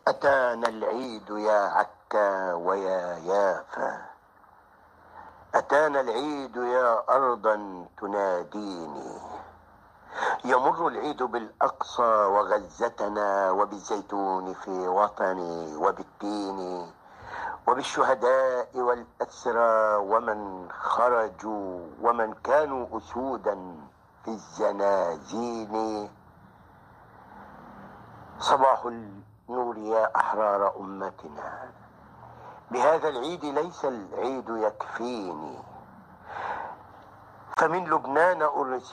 أتانا العيد يا عكا ويا يافا، أتانا العيد يا أرضا تناديني. يمر العيد بالأقصى وغزتنا، وبالزيتون في وطني، وبالتين، وبالشهداء والأسرى، ومن خرجوا ومن كانوا أسودا في الزنازين. صباح النور يا أحرار أمتنا، بهذا العيد ليس العيد يكفيني، فمن لبنان أرسل